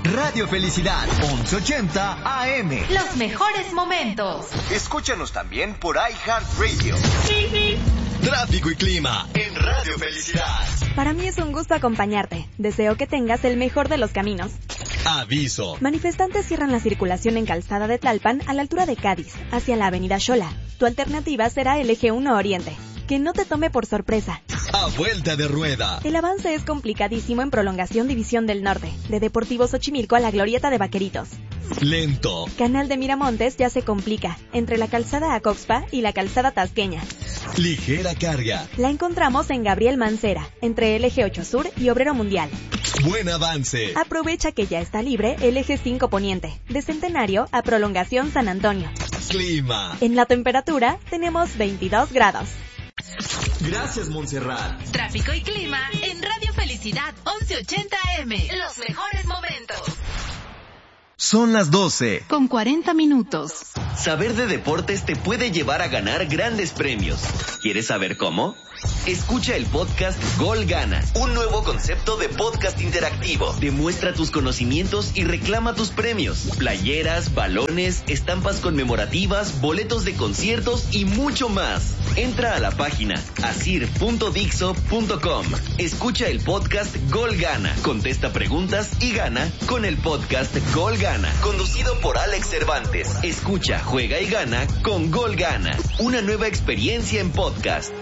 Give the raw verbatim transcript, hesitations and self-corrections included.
Radio Felicidad, once ochenta A M. Los mejores momentos. Escúchanos también por iHeartRadio. Tráfico y clima en Radio Felicidad. Para mí es un gusto acompañarte. Deseo que tengas el mejor de los caminos. Aviso. Manifestantes cierran la circulación en Calzada de Tlalpan a la altura de Cádiz, hacia la avenida Xola. Tu alternativa será el eje uno Oriente. Que no te tome por sorpresa. A vuelta de rueda. El avance es complicadísimo en prolongación División del Norte, de Deportivo Xochimilco a la Glorieta de Vaqueritos. Lento. Canal de Miramontes ya se complica, entre la calzada Acoxpa y la calzada Tasqueña. Ligera carga. La encontramos en Gabriel Mancera, entre el eje ocho Sur y Obrero Mundial. Buen avance. Aprovecha que ya está libre el eje cinco Poniente, de Centenario a prolongación San Antonio. Clima. En la temperatura tenemos veintidós grados. Gracias, Montserrat. Tráfico y clima en Radio Felicidad once ochenta A M. Los mejores momentos. Son las doce. Con cuarenta minutos. Saber de deportes te puede llevar a ganar grandes premios. ¿Quieres saber cómo? Escucha el podcast Gol Gana, un nuevo concepto de podcast interactivo. Demuestra tus conocimientos y reclama tus premios. Playeras, balones, estampas conmemorativas, boletos de conciertos y mucho más. Entra a la página asir punto dixo punto com. Escucha el podcast Gol Gana. Contesta preguntas y gana con el podcast Gol Gana. Conducido por Alex Cervantes. Escucha, juega y gana con Gol Gana. Una nueva experiencia en podcast.